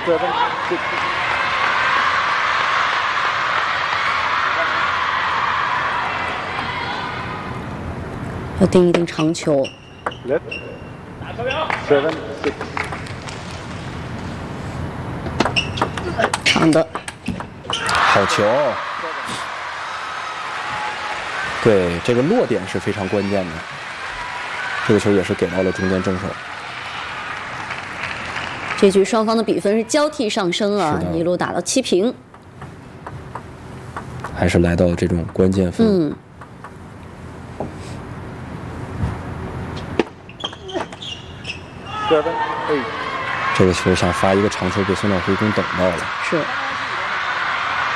要盯一盯长球。长的。 好球。对，这个落点是非常关键的。这个球也是给到了中间正手。 这局双方的比分是交替上升啊，一路打到7平。 还是来到这种关键分。这个球想发一个长球，被孙晓辉给等到了。 是。